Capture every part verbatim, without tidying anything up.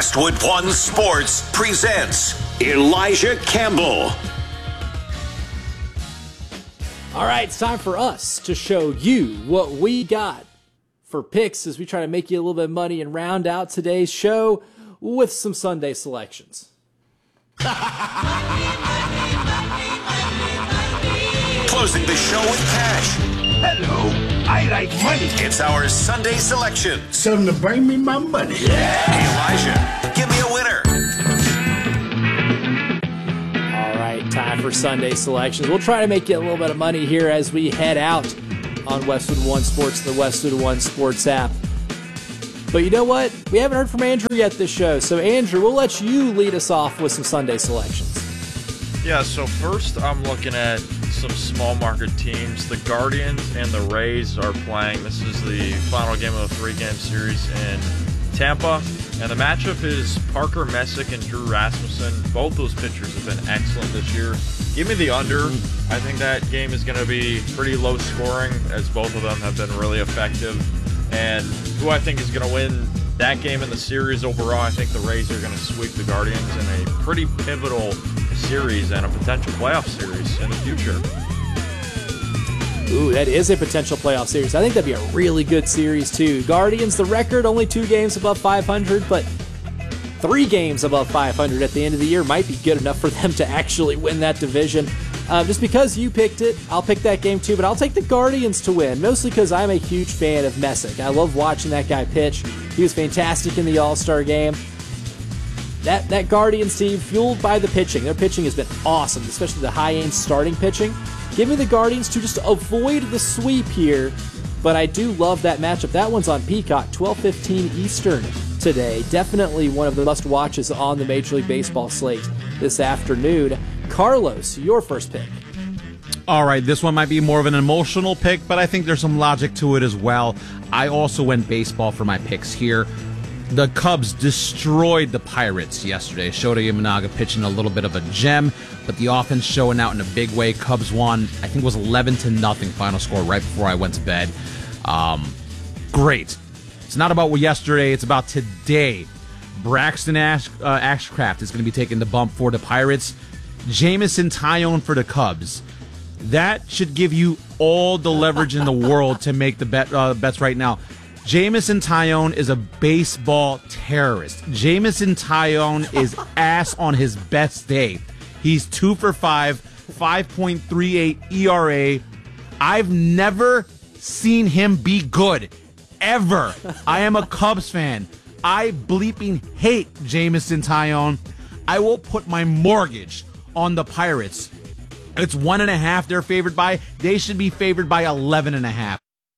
Westwood One Sports presents Elijah Campbell. All right, it's time for us to show you what we got for picks as we try to make you a little bit of money and round out today's show with some Sunday selections. Closing the show with cash. Hello, I like money. It's our Sunday selection. Something to bring me my money. Hey, Elijah, give me a winner. All right, time for Sunday selections. We'll try to make you a little bit of money here as we head out on Westwood One Sports, the Westwood One Sports app. But you know what? We haven't heard from Andrew yet this show. So, Andrew, we'll let you lead us off with some Sunday selections. Yeah, so first I'm looking at some small market teams. The Guardians and the Rays are playing. This is the final game of a three-game series in Tampa. And the matchup is Parker Messick and Drew Rasmussen. Both those pitchers have been excellent this year. Give me the under. I think that game is going to be pretty low scoring, as both of them have been really effective. And who I think is going to win that game in the series overall, I think the Rays are going to sweep the Guardians in a pretty pivotal series and a potential playoff series in the future. Ooh, that is a potential playoff series. I think that'd be a really good series, too. Guardians, the record, only two games above five hundred, but three games above five hundred at the end of the year might be good enough for them to actually win that division. Um, just because you picked it, I'll pick that game, too, but I'll take the Guardians to win, mostly because I'm a huge fan of Messick. I love watching that guy pitch. He was fantastic in the All-Star game. That that Guardians team, fueled by the pitching. Their pitching has been awesome, especially the high-end starting pitching. Give me the Guardians to just avoid the sweep here, but I do love that matchup. That one's on Peacock, twelve fifteen Eastern today. Definitely one of the must-watches on the Major League Baseball slate this afternoon. Carlos, your first pick. All right, this one might be more of an emotional pick, but I think there's some logic to it as well. I also went baseball for my picks here. The Cubs destroyed the Pirates yesterday. Shota Imanaga pitching a little bit of a gem, but the offense showing out in a big way. Cubs won, I think it was eleven to nothing final score right before I went to bed. Um, great. It's not about yesterday, it's about today. Braxton Ash, uh, Ashcraft is going to be taking the bump for the Pirates. Jameson Taillon for the Cubs. That should give you all the leverage in the world to make the bet, uh, bets right now. Jameson Taillon is a baseball terrorist. Jameson Taillon is ass on his best day. He's two for five, five point three eight E R A. I've never seen him be good, ever. I am a Cubs fan. I bleeping hate Jameson Taillon. I will put my mortgage on the Pirates. It's one and a half they're favored by. They should be favored by eleven and a half.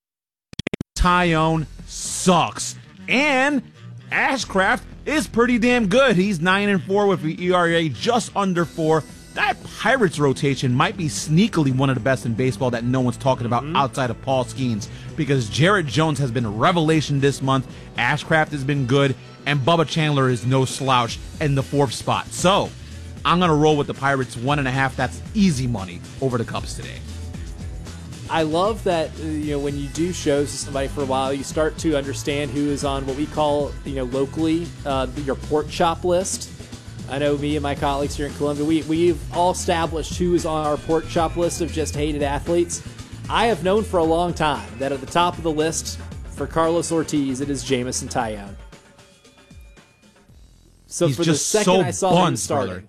Taillon sucks. And Ashcraft is pretty damn good. He's nine and four with the E R A just under four. That Pirates rotation might be sneakily one of the best in baseball that no one's talking about mm-hmm. outside of Paul Skeens, because Jared Jones has been a revelation this month. Ashcraft has been good, and Bubba Chandler is no slouch in the fourth spot. So I'm going to roll with the Pirates one and a half. That's easy money over the Cubs today. I love that, you know, when you do shows to somebody for a while, you start to understand who is on what we call, you know, locally, uh, your pork chop list. I know me and my colleagues here in Columbia, we, we've all established who is on our pork chop list of just hated athletes. I have known for a long time that at the top of the list for Carlos Ortiz, it is Jameson Taillon. So He's for just the second so I saw buns, him starting.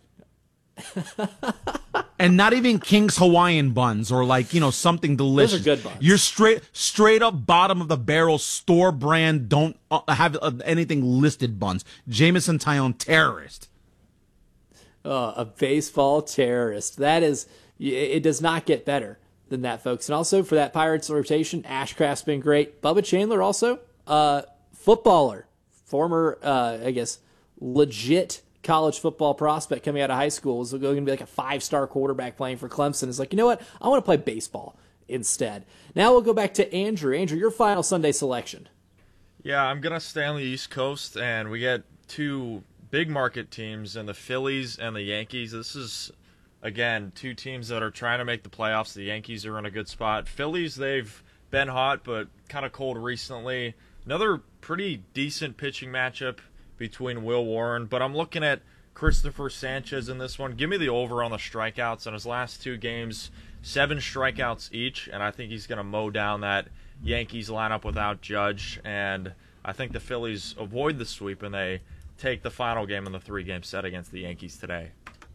And not even King's Hawaiian buns or like, you know, something delicious. Those are good buns. You're straight straight up bottom of the barrel store brand, don't uh, have uh, anything listed buns. Jameson Taillon terrorist. Uh, a baseball terrorist. That is, it does not get better than that, folks. And also for that Pirates rotation, Ashcraft's been great. Bubba Chandler also, uh, footballer, former, uh, I guess, legit college football prospect coming out of high school, is going to be like a five-star quarterback playing for Clemson. Is like, you know what? I want to play baseball instead. Now we'll go back to Andrew. Andrew, your final Sunday selection. Yeah, I'm going to stay on the East Coast, and we get two big market teams in the Phillies and the Yankees. This is, again, two teams that are trying to make the playoffs. The Yankees are in a good spot. Phillies, they've been hot, but kind of cold recently. Another pretty decent pitching matchup between Will Warren, but I'm looking at Christopher Sanchez in this one. Give me the over on the strikeouts. In his last two games, seven strikeouts each, and I think he's going to mow down that Yankees lineup without Judge, and I think the Phillies avoid the sweep and they take the final game in the three-game set against the Yankees today.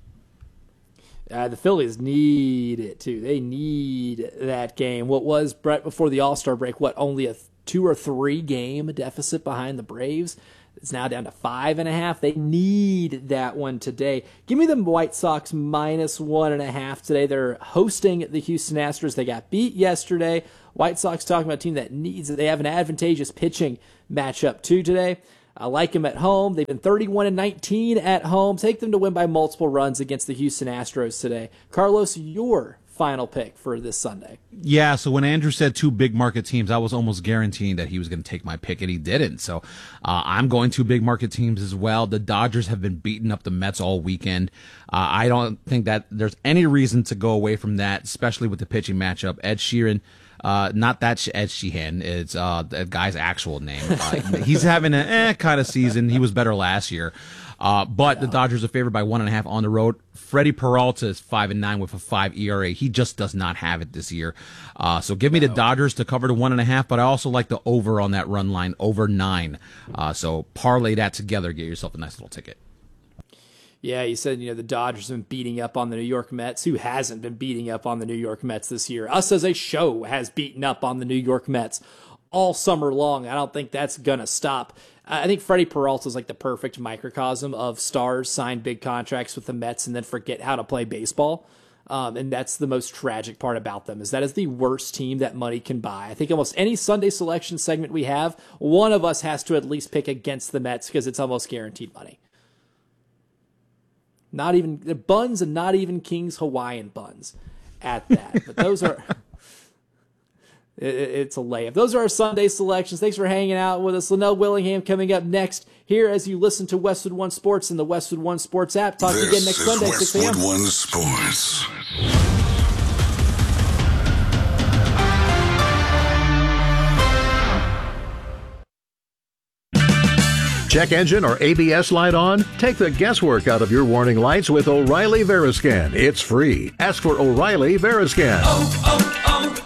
Uh, the Phillies need it, too. They need that game. What was, Brett, before the All-Star break, what, only a two- or three-game deficit behind the Braves? It's now down to five and a half. They need that one today. Give me the White Sox minus one and a half today. They're hosting the Houston Astros. They got beat yesterday. White Sox talking about a team that needs it. They have an advantageous pitching matchup too today. I like them at home. They've been thirty-one and nineteen at home. Take them to win by multiple runs against the Houston Astros today. Carlos, your final pick for this Sunday. Yeah, so when Andrew said two big market teams, I was almost guaranteeing that he was going to take my pick, and he didn't. So uh, I'm going two big market teams as well. The Dodgers have been beating up the Mets all weekend. Uh, I don't think that there's any reason to go away from that, especially with the pitching matchup. Ed Sheeran, uh, not that Ed Sheehan, it's uh, that guy's actual name. Uh, he's having an eh kind of season. He was better last year. Uh, but yeah. The Dodgers are favored by one and a half on the road. Freddie Peralta is five and nine with a five E R A. He just does not have it this year. Uh, so give me the Dodgers to cover the one and a half, but I also like the over on that run line, over nine. Uh, so parlay that together, get yourself a nice little ticket. Yeah, you said, you know, the Dodgers have been beating up on the New York Mets. Who hasn't been beating up on the New York Mets this year? Us as a show has beaten up on the New York Mets all summer long. I don't think that's going to stop. I think Freddie Peralta is like the perfect microcosm of stars sign big contracts with the Mets and then forget how to play baseball. Um, and that's the most tragic part about them, is that is the worst team that money can buy. I think almost any Sunday selection segment we have, one of us has to at least pick against the Mets because it's almost guaranteed money. Not even the buns, and not even King's Hawaiian buns at that. But those are... It's a layup. Those are our Sunday selections. Thanks for hanging out with us. Linnell Willingham coming up next here as you listen to Westwood One Sports and the Westwood One Sports app. Talk to you again next Sunday, six a.m. Westwood One Sports. Check engine or A B S light on? Take the guesswork out of your warning lights with O'Reilly Veriscan. It's free. Ask for O'Reilly Veriscan. Oh,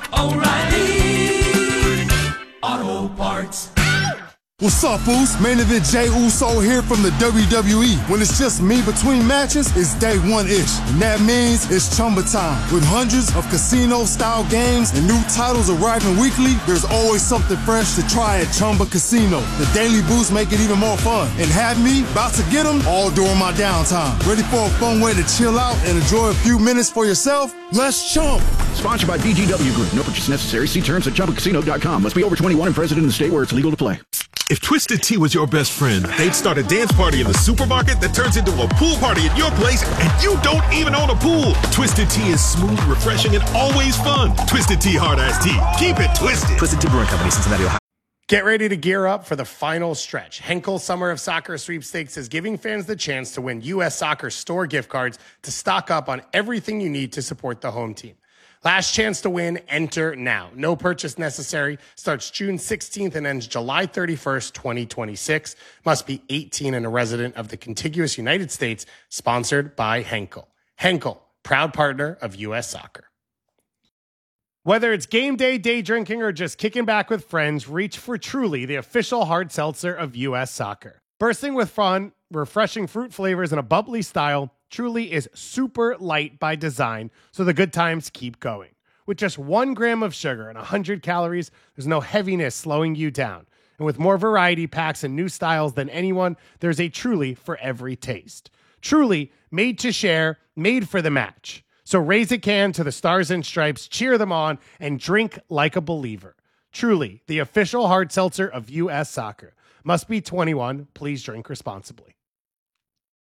oh, oh, O'Reilly Auto Parts. What's up, Foos? Main event Jey Uso here from the W W E. When it's just me between matches, it's day one-ish. And that means it's Chumba time. With hundreds of casino-style games and new titles arriving weekly, there's always something fresh to try at Chumba Casino. The daily boosts make it even more fun. And have me about to get them all during my downtime. Ready for a fun way to chill out and enjoy a few minutes for yourself? Let's chump. Sponsored by B G W Group. No purchase necessary. See terms at chumba casino dot com. Must be over twenty-one and present in the state where it's legal to play. If Twisted Tea was your best friend, they'd start a dance party in the supermarket that turns into a pool party at your place, and you don't even own a pool. Twisted Tea is smooth, refreshing, and always fun. Twisted Tea Hard Iced Tea. Keep it twisted. Twisted Tea Brewing Company, Cincinnati, Ohio. Get ready to gear up for the final stretch. Henkel Summer of Soccer Sweepstakes is giving fans the chance to win U S Soccer store gift cards to stock up on everything you need to support the home team. Last chance to win, enter now. No purchase necessary. Starts June sixteenth and ends July thirty-first, twenty twenty-six. Must be eighteen and a resident of the contiguous United States. Sponsored by Henkel. Henkel, proud partner of U S Soccer. Whether it's game day, day drinking, or just kicking back with friends, reach for Truly, the official hard seltzer of U S Soccer. Bursting with fun, refreshing fruit flavors, and a bubbly style, Truly is super light by design, so the good times keep going. With just one gram of sugar and one hundred calories, there's no heaviness slowing you down. And with more variety packs and new styles than anyone, there's a Truly for every taste. Truly, made to share, made for the match. So raise a can to the Stars and Stripes, cheer them on, and drink like a believer. Truly, the official hard seltzer of U S Soccer. Must be twenty-one. Please drink responsibly.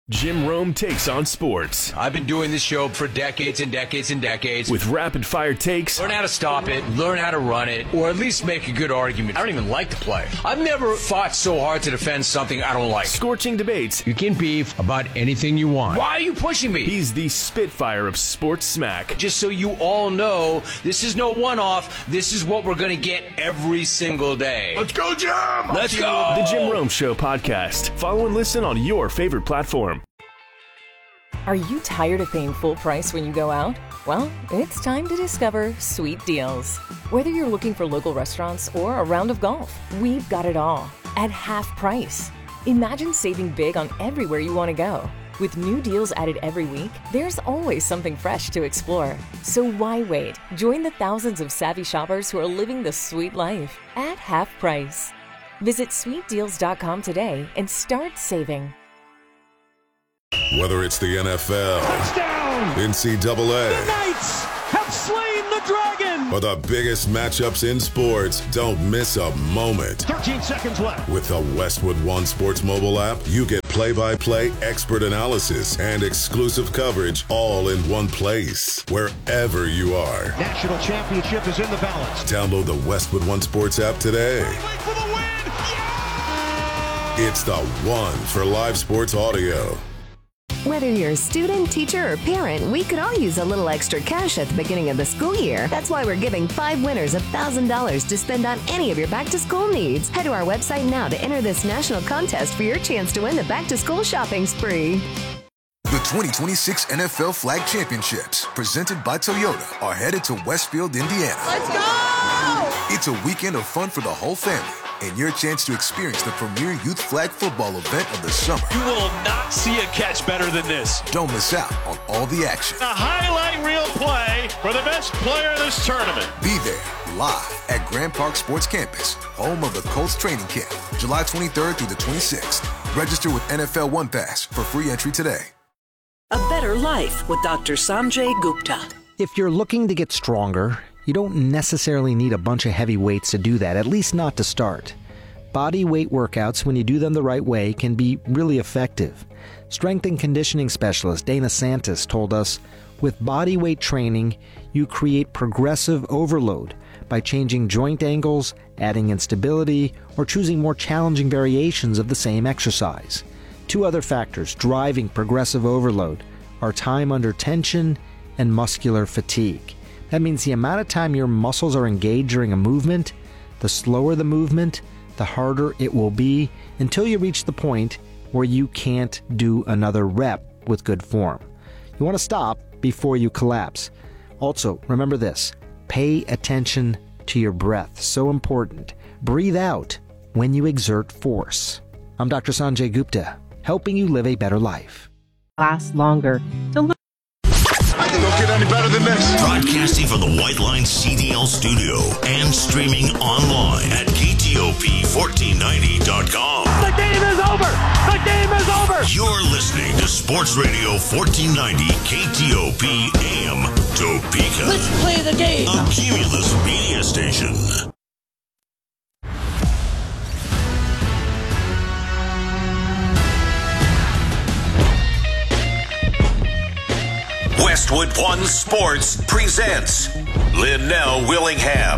Jim Rome takes on sports. I've been doing this show for decades and decades and decades. With rapid-fire takes. Learn how to stop it, learn how to run it, or at least make a good argument. I don't even like the play. I've never fought so hard to defend something I don't like. Scorching debates. You can beef about anything you want. Why are you pushing me? He's the Spitfire of sports smack. Just so you all know, this is no one-off. This is what we're going to get every single day. Let's go, Jim! Let's go! The Jim Rome Show podcast. Follow and listen on your favorite platform. Are you tired of paying full price when you go out? Well, it's time to discover Sweet Deals. Whether you're looking for local restaurants or a round of golf, we've got it all at half price. Imagine saving big on everywhere you want to go. With new deals added every week, there's always something fresh to explore. So why wait? Join the thousands of savvy shoppers who are living the sweet life at half price. Visit sweet deals dot com today and start saving. Whether it's the N F L, touchdown, N C double A, the Knights have slain the dragon, or the biggest matchups in sports, don't miss a moment. thirteen seconds left. With the Westwood One Sports mobile app, you get play-by-play expert analysis and exclusive coverage all in one place, wherever you are. National championship is in the balance. Download the Westwood One Sports app today. For the win. Yeah! It's the one for live sports audio. Whether you're a student, teacher, or parent, we could all use a little extra cash at the beginning of the school year. That's why we're giving five winners one thousand dollars to spend on any of your back-to-school needs. Head to our website now to enter this national contest for your chance to win the back-to-school shopping spree. The twenty twenty-six N F L Flag Championships, presented by Toyota, are headed to Westfield, Indiana. Let's go! It's a weekend of fun for the whole family, and your chance to experience the premier youth flag football event of the summer. You will not see a catch better than this. Don't miss out on all the action. A highlight reel play for the best player in this tournament. Be there, live at Grand Park Sports Campus, home of the Colts training camp, July twenty-third through the twenty-sixth. Register with N F L One Pass for free entry today. A better life with Doctor Sanjay Gupta. If you're looking to get stronger, you don't necessarily need a bunch of heavy weights to do that, at least not to start. Body weight workouts, when you do them the right way, can be really effective. Strength and conditioning specialist Dana Santis told us, with body weight training, you create progressive overload by changing joint angles, adding instability, or choosing more challenging variations of the same exercise. Two other factors driving progressive overload are time under tension and muscular fatigue. That means the amount of time your muscles are engaged during a movement, the slower the movement, the harder it will be until you reach the point where you can't do another rep with good form. You want to stop before you collapse. Also, remember this, pay attention to your breath. So important. Breathe out when you exert force. I'm Doctor Sanjay Gupta, helping you live a better life. Last longer. To look- I can go get any better than this. Broadcasting from the White Line C D L studio and streaming online at K T O P fourteen ninety dot com. The game is over. The game is over. You're listening to Sports Radio fourteen ninety K T O P A M Topeka. Let's play the game. A Cumulus media station. Westwood One Sports presents Linnell Willingham.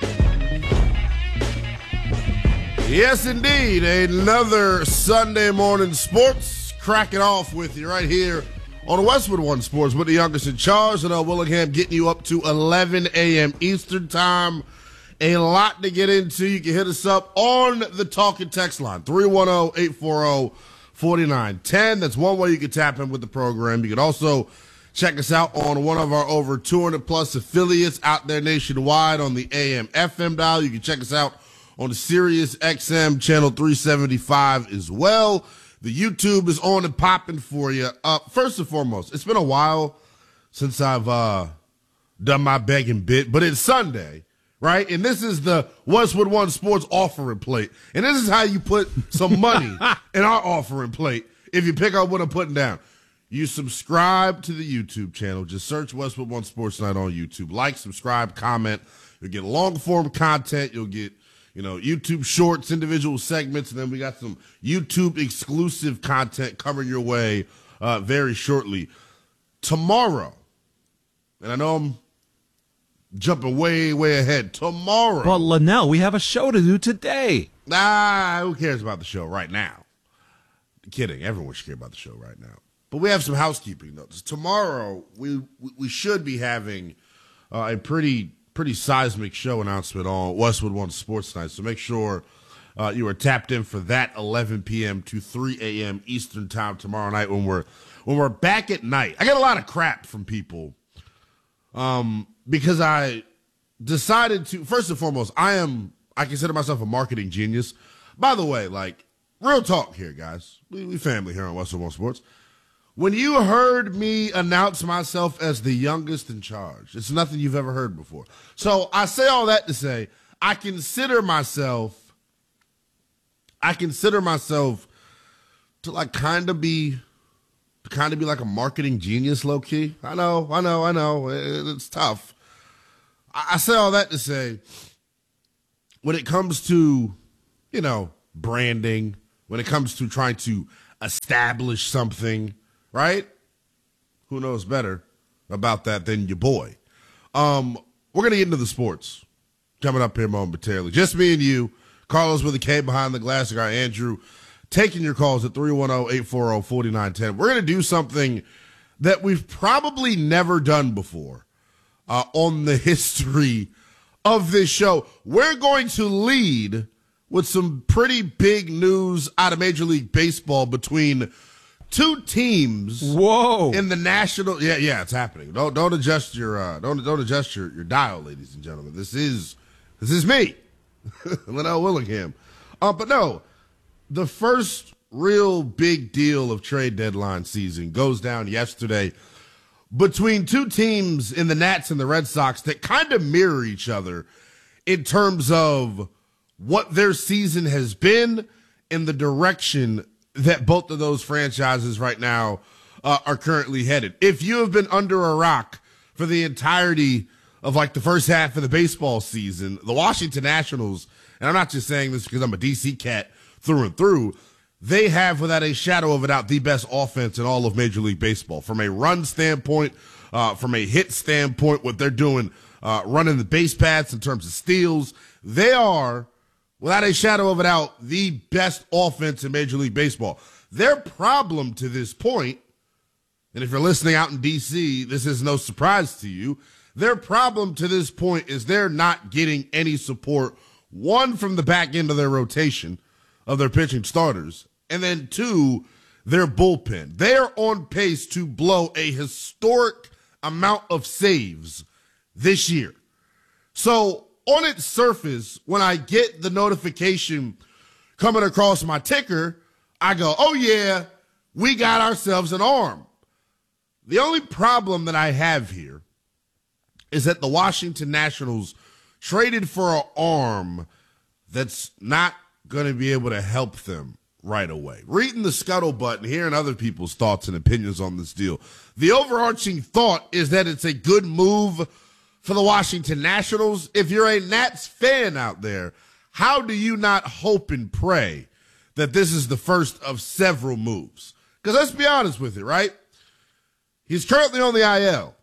Yes, indeed. Another Sunday morning sports cracking off with you right here on Westwood One Sports with the youngest in charge. Linnell Willingham getting you up to eleven a.m. Eastern time. A lot to get into. You can hit us up on the talk and text line, three one zero, eight four zero, four nine one zero. That's one way you can tap in with the program. You can also check us out on one of our over two hundred plus affiliates out there nationwide on the A M F M dial. You can check us out on the Sirius X M channel three seventy-five as well. The YouTube is on and popping for you. Uh, first and foremost, it's been a while since I've uh, done my begging bit, but it's Sunday, right? And this is the Westwood One Sports offering plate. And this is how you put some money in our offering plate if you pick up what I'm putting down. You subscribe to the YouTube channel. Just search Westwood One Sports Night on YouTube. Like, subscribe, comment. You'll get long-form content. You'll get, you know, YouTube shorts, individual segments, and then we got some YouTube exclusive content coming your way uh, very shortly. Tomorrow, and I know I'm jumping way, way ahead. Tomorrow. But, Linnell, we have a show to do today. Ah, who cares about the show right now? Kidding. Everyone should care about the show right now. But we have some housekeeping notes. Tomorrow, we we should be having uh, a pretty pretty seismic show announcement on Westwood One Sports Night. So make sure uh, you are tapped in for that eleven p.m. to three a.m. Eastern Time tomorrow night when we're when we're back at night. I got a lot of crap from people um, because I decided to. First and foremost, I am I consider myself a marketing genius. By the way, like real talk here, guys. We, we family here on Westwood One Sports. When you heard me announce myself as the youngest in charge, it's nothing you've ever heard before. So I say all that to say, I consider myself, I consider myself to like kind of be, kind of be like a marketing genius, low key. I know, I know, I know. It's tough. I say all that to say, when it comes to, you know, branding, when it comes to trying to establish something, right? Who knows better about that than your boy? Um, we're going to get into the sports coming up here momentarily. Just me and you. Carlos with a K behind the glass. I got Andrew taking your calls at three one zero, eight four zero, four nine one zero. We're going to do something that we've probably never done before uh, on the history of this show. We're going to lead with some pretty big news out of Major League Baseball between two teams. Whoa! In the national, yeah, yeah, it's happening. Don't don't adjust your uh, don't don't adjust your, your dial, ladies and gentlemen. This is this is me, Linnell Willingham. Uh, but no, the first real big deal of trade deadline season goes down yesterday between two teams in the Nats and the Red Sox that kind of mirror each other in terms of what their season has been and the direction that both of those franchises right now uh, are currently headed. If you have been under a rock for the entirety of like the first half of the baseball season, the Washington Nationals, and I'm not just saying this because I'm a D C cat through and through, they have without a shadow of a doubt the best offense in all of Major League Baseball. From a run standpoint, uh, from a hit standpoint, what they're doing, uh, running the base paths in terms of steals, they are, without a shadow of a doubt, the best offense in Major League Baseball. Their problem to this point, and if you're listening out in D C, this is no surprise to you, their problem to this point is they're not getting any support, one, from the back end of their rotation of their pitching starters, and then two, their bullpen. They're on pace to blow a historic amount of saves this year. So, on its surface, when I get the notification coming across my ticker, I go, oh yeah, we got ourselves an arm. The only problem that I have here is that the Washington Nationals traded for an arm that's not going to be able to help them right away. Reading the scuttlebutt and hearing other people's thoughts and opinions on this deal, the overarching thought is that it's a good move for the Washington Nationals. If you're a Nats fan out there, how do you not hope and pray that this is the first of several moves? Because let's be honest with it, right? He's currently on the I L.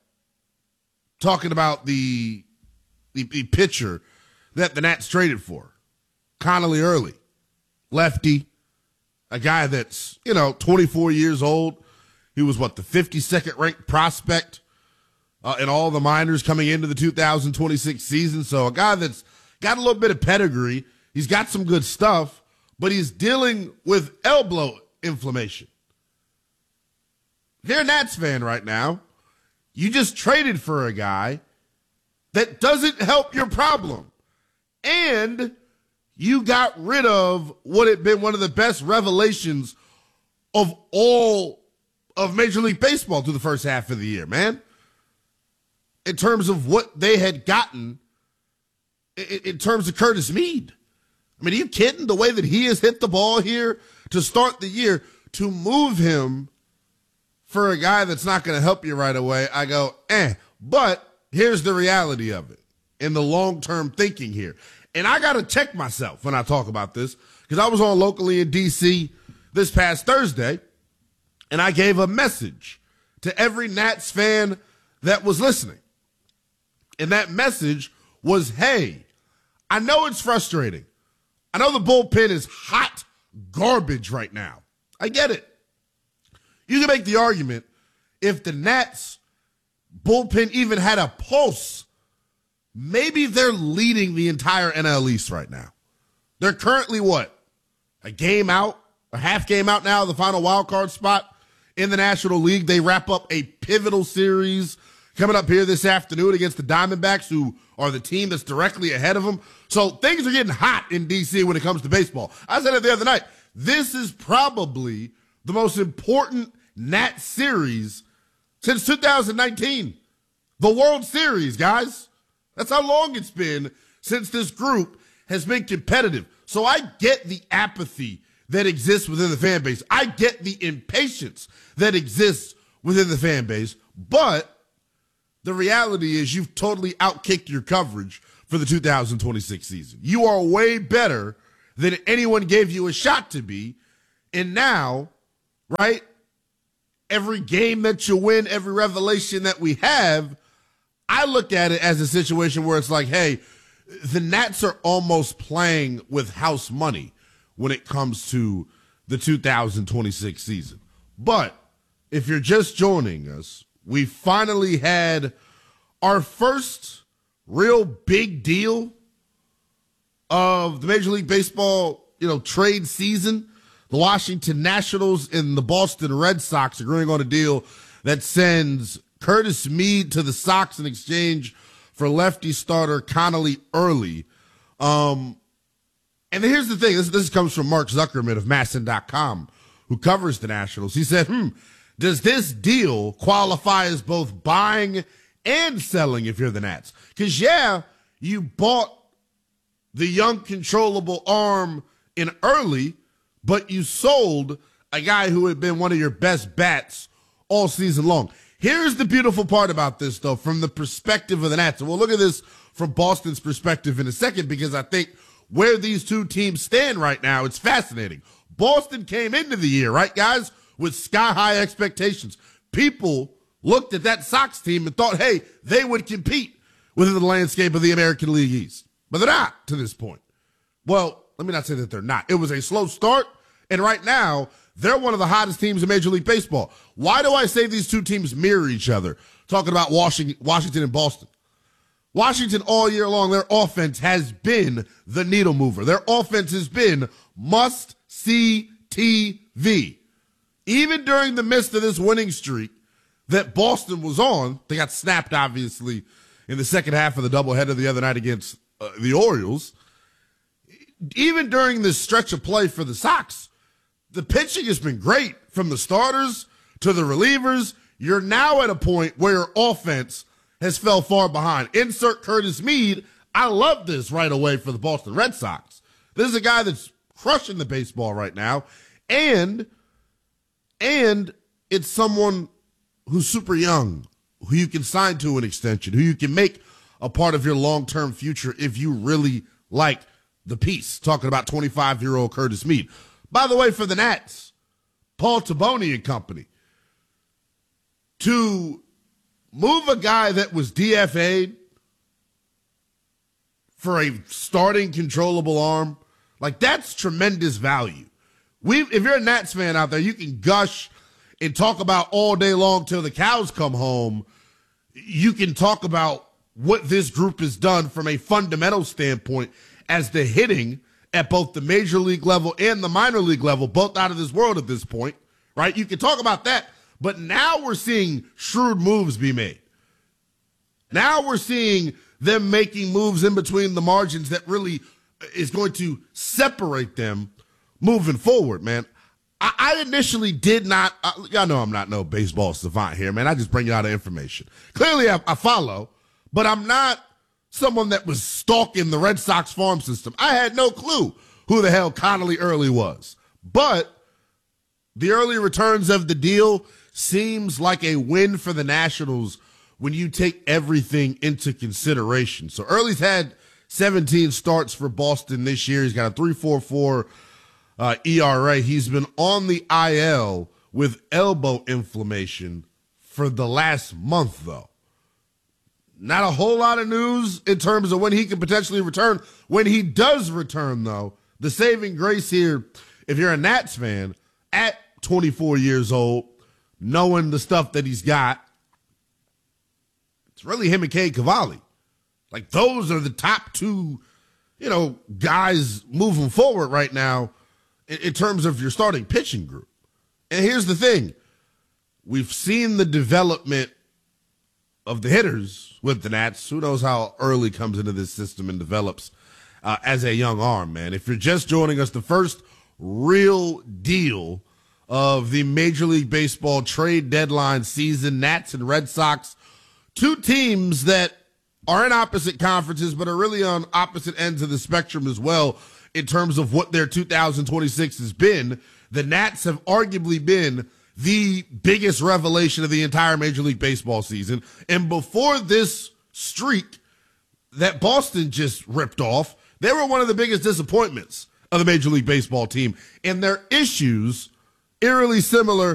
Talking about the, the, the pitcher that the Nats traded for. Connolly Early. Lefty. A guy that's, you know, twenty-four years old. He was, what, the fifty-second ranked prospect Uh, in all the minors coming into the two thousand twenty-six season. So a guy that's got a little bit of pedigree. He's got some good stuff, but he's dealing with elbow inflammation. If you're a Nats fan right now, you just traded for a guy that doesn't help your problem. And you got rid of what had been one of the best revelations of all of Major League Baseball through the first half of the year, man. In terms of what they had gotten in, in terms of Curtis Mead. I mean, are you kidding? The way that he has hit the ball here to start the year, to move him for a guy that's not going to help you right away, I go, eh. But here's the reality of it in the long-term thinking here. And I got to check myself when I talk about this because I was on locally in D C this past Thursday, and I gave a message to every Nats fan that was listening. And that message was, hey, I know it's frustrating. I know the bullpen is hot garbage right now. I get it. You can make the argument if the Nats bullpen even had a pulse, maybe they're leading the entire N L East right now. They're currently what? A game out, a half game out now, the final wild card spot in the National League. They wrap up a pivotal series coming up here this afternoon against the Diamondbacks, who are the team that's directly ahead of them. So things are getting hot in D C when it comes to baseball. I said it the other night. This is probably the most important Nat series since two thousand nineteen. The World Series, guys. That's how long it's been since this group has been competitive. So I get the apathy that exists within the fan base. I get the impatience that exists within the fan base. But the reality is you've totally outkicked your coverage for the two thousand twenty-six season. You are way better than anyone gave you a shot to be. And now, right, every game that you win, every revelation that we have, I look at it as a situation where it's like, hey, the Nats are almost playing with house money when it comes to the two thousand twenty-six season. But if you're just joining us, we finally had our first real big deal of the Major League Baseball, you know, trade season. The Washington Nationals and the Boston Red Sox agreeing on a deal that sends Curtis Mead to the Sox in exchange for lefty starter Connolly Early. Um, and here's the thing. This, this comes from Mark Zuckerman of Masson dot com, who covers the Nationals. He said, hmm, does this deal qualify as both buying and selling if you're the Nats? Because, yeah, you bought the young controllable arm in Early, but you sold a guy who had been one of your best bats all season long. Here's the beautiful part about this, though, from the perspective of the Nats. And we'll look at this from Boston's perspective in a second, because I think where these two teams stand right now, it's fascinating. Boston came into the year, right, guys, with sky-high expectations. People looked at that Sox team and thought, hey, they would compete within the landscape of the American League East. But they're not to this point. Well, let me not say that they're not. It was a slow start, and right now, they're one of the hottest teams in Major League Baseball. Why do I say these two teams mirror each other? Talking about Washington, Washington and Boston. Washington all year long, their offense has been the needle mover. Their offense has been must-see T V. Even during the midst of this winning streak that Boston was on, they got snapped, obviously, in the second half of the doubleheader the other night against uh, the Orioles. Even during this stretch of play for the Sox, the pitching has been great from the starters to the relievers. You're now at a point where your offense has fell far behind. Insert Curtis Mead. I love this right away for the Boston Red Sox. This is a guy that's crushing the baseball right now. And, and it's someone who's super young, who you can sign to an extension, who you can make a part of your long-term future if you really like the piece. Talking about twenty-five-year-old Curtis Mead. By the way, for the Nats, Paul Taboni and company, to move a guy that was D F A'd for a starting controllable arm, like that's tremendous value. We, if you're a Nats fan out there, you can gush and talk about all day long till the cows come home. You can talk about what this group has done from a fundamental standpoint as the hitting at both the major league level and the minor league level, both out of this world at this point, right? You can talk about that, but now we're seeing shrewd moves be made. Now we're seeing them making moves in between the margins that really is going to separate them moving forward, man. I, I initially did not, uh, y'all know I'm not no baseball savant here, man. I just bring you out the information. Clearly I, I follow, but I'm not someone that was stalking the Red Sox farm system. I had no clue who the hell Connolly Early was. But the early returns of the deal seems like a win for the Nationals when you take everything into consideration. So Early's had seventeen starts for Boston this year. He's got a three point four four uh, E R A. He's been on the I L with elbow inflammation for the last month, though. Not a whole lot of news in terms of when he could potentially return. When he does return, though, the saving grace here, if you're a Nats fan, at twenty-four years old, knowing the stuff that he's got, it's really him and Cade Cavalli. Like, those are the top two, you know, guys moving forward right now in, in terms of your starting pitching group. And here's the thing. We've seen the development of the hitters with the Nats. Who knows how early comes into this system and develops uh, as a young arm, man. If you're just joining us, the first real deal of the Major League Baseball trade deadline season, Nats and Red Sox, two teams that are in opposite conferences but are really on opposite ends of the spectrum as well in terms of what their two thousand twenty-six has been. The Nats have arguably been the biggest revelation of the entire Major League Baseball season. And before this streak that Boston just ripped off, they were one of the biggest disappointments of the Major League Baseball team. And their issues, eerily similar